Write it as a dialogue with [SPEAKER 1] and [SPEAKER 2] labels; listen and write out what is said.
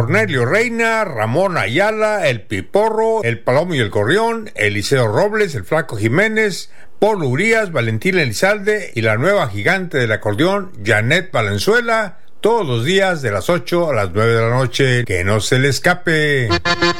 [SPEAKER 1] Cornelio Reina, Ramón Ayala, El Piporro, El Palomo y el Gorrión, Eliseo Robles, El Flaco Jiménez, Polo Urias, Valentín Elizalde y la nueva gigante del acordeón, Janet Valenzuela, todos los días de las 8 a las 9 de la noche. Que no se le escape.